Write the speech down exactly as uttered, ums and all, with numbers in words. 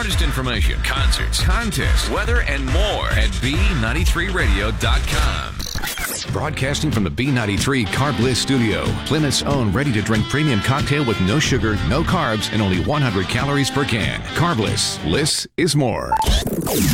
artist information, concerts, contests, weather, and more at B ninety-three radio dot com. Broadcasting from the B ninety-three Carb Bliss studio, Plymouth's own ready-to-drink premium cocktail with no sugar, no carbs, and only one hundred calories per can. Carb Bliss. Bliss is more.